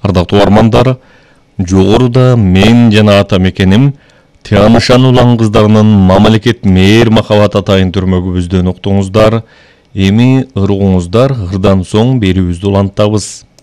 Ардактуу армандар, жогоруда мен жана ата мекеним Тианышан улан кыздарынын мамлекет мээр махабат атайын түрмөгүбүздөн уктуңуздар. Эми ыргуңуздар ырдан соң берүүбүздү улантабыз.